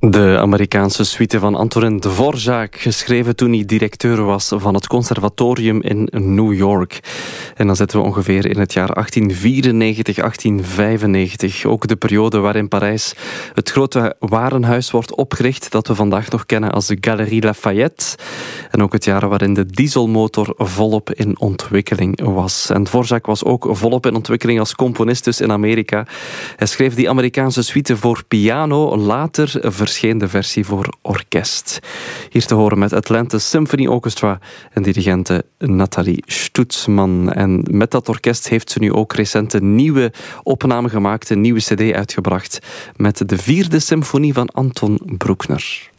De Amerikaanse suite van Antonin Dvorak, geschreven toen hij directeur was van het conservatorium in New York. En dan zitten we ongeveer in het jaar 1894, 1895. Ook de periode waarin Parijs het grote warenhuis wordt opgericht, dat we vandaag nog kennen als de Galerie Lafayette. En ook het jaar waarin de dieselmotor volop in ontwikkeling was. En Dvorak was ook volop in ontwikkeling als componist dus in Amerika. Hij schreef die Amerikaanse suite voor piano, later verscheen de versie voor orkest. Hier te horen met Atlantis Symphony Orchestra en dirigente Nathalie Stutzman. En met dat orkest heeft ze nu ook recent een nieuwe opname gemaakt, een nieuwe cd uitgebracht met de 4e symfonie van Anton Bruckner.